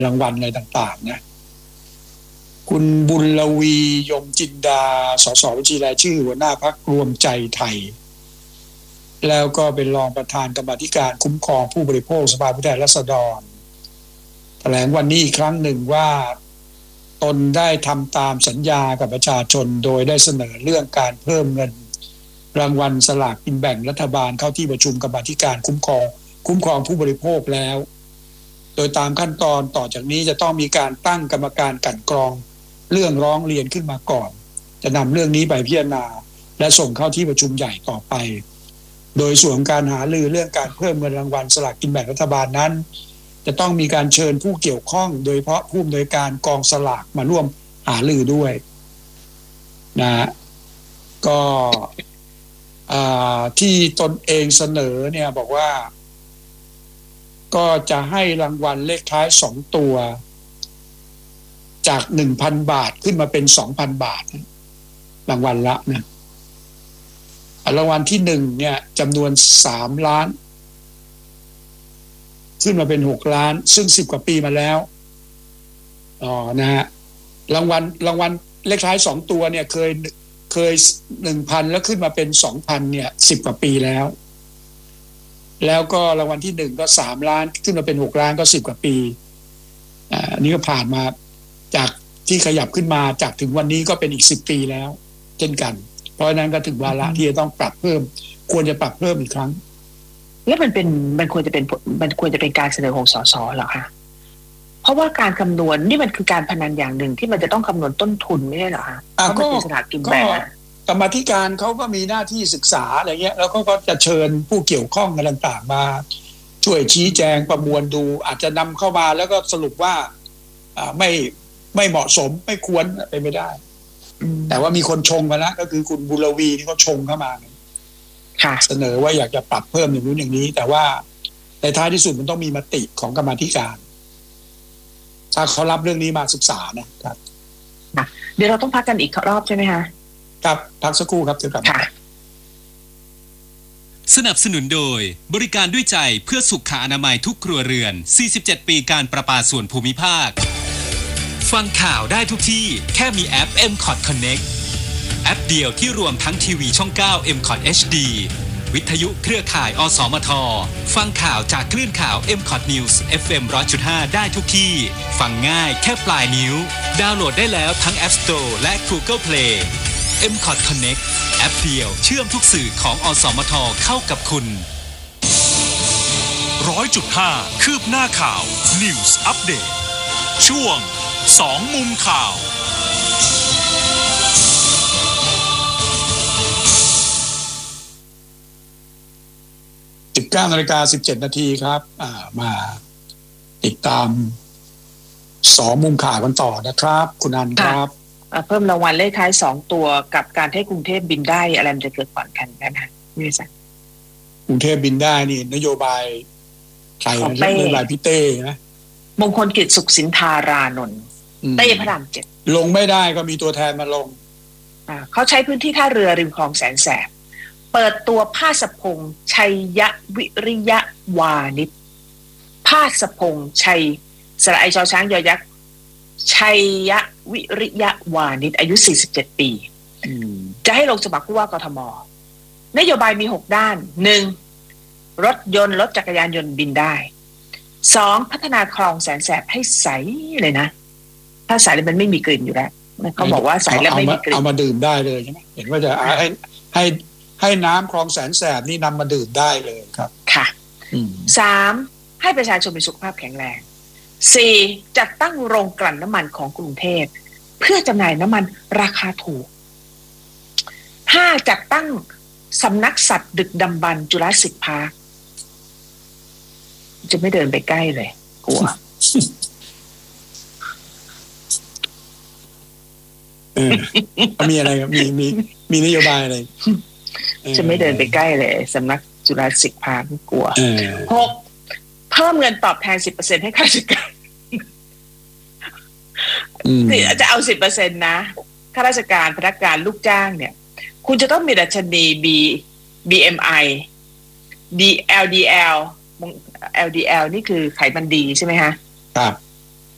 รางวัลอะไรต่างๆนะคุณบุญลวียมจินดาสสบัญชีรายชื่อหัวหน้าพรรครวมใจไทยแล้วก็เป็นรองประธานกรรมาธิการคุ้มครองผู้บริโภคสภาผู้แทนราษฎรแถลงวันนี้อีกครั้งหนึ่งว่าตนได้ทำตามสัญญากับประชาชนโดยได้เสนอเรื่องการเพิ่มเงินรางวัลสลากกินแบ่งรัฐบาลเข้าที่ประชุมกรรมาธิการคุ้มครองผู้บริโภคแล้วโดยตามขั้นตอนต่อจากนี้จะต้องมีการตั้งกรรมการกลั่นกรองเรื่องร้องเรียนขึ้นมาก่อนจะนำเรื่องนี้ไปพิจารณาและส่งเข้าที่ประชุมใหญ่ต่อไปโดยส่วนการหารือเรื่องการเพิ่มเงินรางวัลสลากกินแบ่งรัฐบาลนั้นจะต้องมีการเชิญผู้เกี่ยวข้องโดยเฉพาะผู้อำนวยการกองสลากมาร่วมหารือด้วยนะก็ที่ตนเองเสนอเนี่ยบอกว่าก็จะให้รางวัลเลขท้าย2ตัวจาก 1,000 บาทขึ้นมาเป็น 2,000 บาทรางวัลละนะรางวัลที่1เนี่ยจำนวน3ล้านขึ้นมาเป็น6ล้านซึ่ง10กว่าปีมาแล้วนะฮะรางวัลเลขท้าย2ตัวเนี่ยเคย 1,000 แล้วขึ้นมาเป็น 2,000 เนี่ย10กว่าปีแล้วก็รางวัลที่1ก็3ล้านขึ้นมาเป็น6ล้านก็10กว่าปีอันนี้ก็ผ่านมาจากที่ขยับขึ้นมาจากถึงวันนี้ก็เป็นอีก10ปีแล้วเช่นกันเพราะฉะนั้นก็ถึงวาระที่จะต้องปรับเพิ่มควรจะปรับเพิ่มอีกครั้งแล้วมันควรจะเป็นการเสนอของสสเหรอคะเพราะว่าการคำนวณนี่มันคือการพนันอย่างหนึ่งที่มันจะต้องคำนวณต้นทุนไม่ใช่เหรอคะก็สลากกินแบ่งกรรมาธิการเขาก็มีหน้าที่ศึกษาอะไรเงี้ยแล้วก็จะเชิญผู้เกี่ยวข้องกันต่างๆมาช่วยชี้แจงประมวลดูอาจจะนำเข้ามาแล้วก็สรุปว่าไม่เหมาะสมไม่ควรไปไม่ได้แต่ว่ามีคนชงมาแล้วก็คือคุณบุรวีที่เขาชงเข้ามาเสนอว่าอยากจะปรับเพิ่มอย่างนู้นอย่างนี้แต่ว่าในท้ายที่สุดมันต้องมีมติของกรรมาธิการถ้าเขารับเรื่องนี้มาศึกษานะครับเดี๋ยวเราต้องพักกันอีกรอบใช่ไหมคะครับพักสักครู่ครับเดี๋ยวกลับมาสนับสนุนโดยบริการด้วยใจเพื่อสุขอนามัยทุกครัวเรือน47ปีการประปาส่วนภูมิภาคฟังข่าวได้ทุกที่แค่มีแอป MCOT Connect แอปเดียวที่รวมทั้งทีวีช่อง9 MCOT HD วิทยุเครือข่ายอสมทฟังข่าวจากคลื่นข่าว MCOT News FM 100.5 ได้ทุกที่ฟังง่ายแค่ปลายนิ้วดาวน์โหลดได้แล้วทั้ง App Store และ Google Play MCOT Connect แอปเดียวเชื่อมทุกสื่อของอสมทเข้ากับคุณ 100.5 คืบหน้าข่าว News Update ช่วง2มุมข่าว 19:17 นาทีครับมาติดตาม2มุมข่าวกันต่อนะครับคุณอันครับเพิ่มรางวัลเลขท้าย2ตัวกับการให้กรุงเทพบินได้อะไรมันจะเกิดก่อนกันนะนี่สิกรุงเทพบินได้นี่นโยบายใครนโยบายพี่เต้นะมงคลกิจสุขสินธารานนท์เต้พระราม7 ลงไม่ได้ก็มีตัวแทนมาลงเขาใช้พื้นที่ท่าเรือริมคลองแสนแสบเปิดตัวภาสพงษ์ชัยยะวิริยะวานิชภาสพงษ์ชัยสระไอชอช้างยอยักษ์ชัยยะวิริยะวานิชอายุ47ปีจะให้ลงสมัครผู้ว่ากทมนโยบายมี6ด้าน 1. รถยนต์รถจักรยานยนต์บินได้ 2. พัฒนาคลองแสนแสบให้ใสเลยนะถ้าใสแล้วมันไม่มีกลิ่นอยู่แล้วเขาบอกว่าใสแล้วไม่มีกลิ่นเอามาดื่มได้เลยใช่ไหมเห็นว่าจะให้น้ำคลองแสนแสบนี่นำมาดื่มได้เลยครับค่ะ 3. ให้ประชาชนมีสุขภาพแข็งแรง 4. จัดตั้งโรงกลั่นน้ำมันของกรุงเทพเพื่อจำหน่ายน้ำมันราคาถูก 5. จัดตั้งสำนักสัตว์ดึกดำบรรพ์จุฬาสิทธิพาร์คจะไม่เดินไปใกล้เลยกลัวมีอะไรมีนโยบายอะไรจะไม่เดินไปใกล้เลยสำนักจุฬาสิทธิพาร์คกลัว 6. เพิ่มเงินตอบแทน 10% ให้ข้าราชการจะเอา 10% นะข้าราชการพนักงานลูกจ้างเนี่ยคุณจะต้องมีดัชนี BMI LDL นี่คือไขมันดีใช่ไหมฮะครับ